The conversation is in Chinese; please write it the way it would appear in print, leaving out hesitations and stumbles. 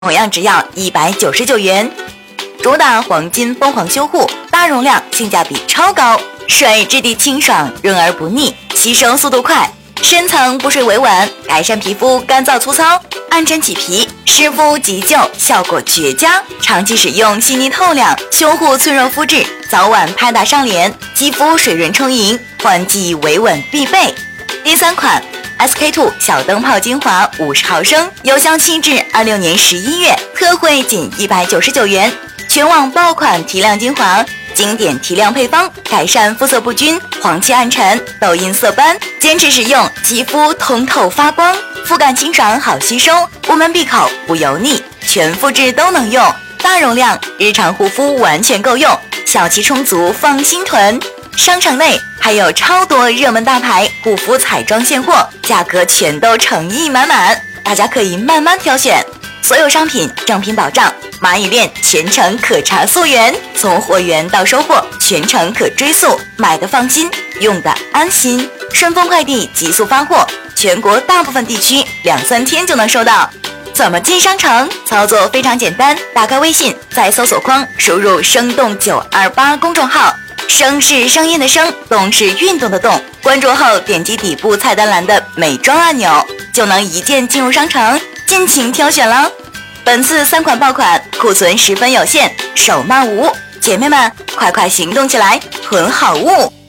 同样只要199元。主打黄金疯狂修护，大容量，性价比超高，水质地清爽，润而不腻，吸收速度快，深层补水维稳，改善皮肤干燥粗糙、暗沉起皮、湿敷急救，效果绝佳。长期使用细腻透亮，修护脆弱肤质，早晚拍打上脸，肌肤水润充盈，换季维稳必备。第3款 SK2 小灯泡精华50毫升，有效期至26年11月，特惠仅199元，全网爆款提亮精华，经典提亮配方，改善肤色不均、黄气暗沉、痘印色斑，坚持使用，肌肤通透发光，肤感清爽好吸收，无门闭口不油腻，全肤质都能用，大容量，日常护肤完全够用，小气充足放心囤。商场内还有超多热门大牌护肤彩妆现货，价格全都诚意满满，大家可以慢慢挑选。所有商品正品保障，蚂蚁链全程可查溯源，从货源到收货全程可追溯，买的放心，用的安心。顺丰快递急速发货，全国大部分地区2-3天就能收到。怎么进商城？操作非常简单，打开微信，在搜索框输入生动928公众号，声是声音的声，动是运动的动，关注后点击底部菜单栏的美妆按钮，就能一键进入商城，尽情挑选了。本次3款爆款库存十分有限，手慢无，姐妹们快快行动起来，囤好物。